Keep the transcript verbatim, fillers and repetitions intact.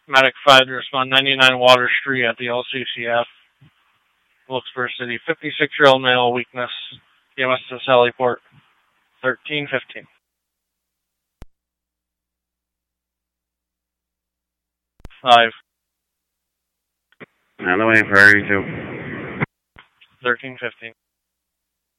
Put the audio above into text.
Medic five to respond ninety-nine Water Street at the L C C F. Wilkes-Barre City, fifty-six-year-old male, weakness. E M S to Sallyport, thirteen fifteen. Five. On the way, Prairie two. thirteen fifteen.